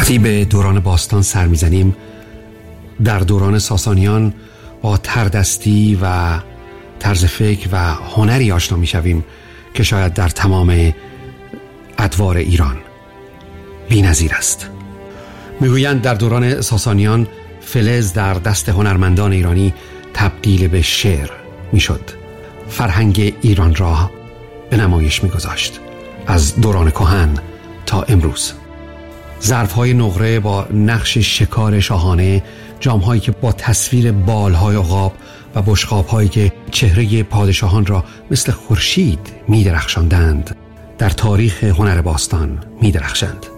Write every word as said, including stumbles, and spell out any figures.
وقتی به دوران باستان سر میزنیم، در دوران ساسانیان با تردستی و طرز فکر و هنری آشنا میشویم که شاید در تمام ادوار ایران بی‌نظیر است. میگویند در دوران ساسانیان فلز در دست هنرمندان ایرانی تبدیل به شعر میشد، فرهنگ ایران را به نمایش میگذاشت از دوران کهن تا امروز. ظرف‌های نقره با نقش شکار شاهانه، جام‌هایی که با تصویر بال‌های عقاب و بشقاب‌هایی که چهره پادشاهان را مثل خورشید می‌درخشاندند، در تاریخ هنر باستان می‌درخشند.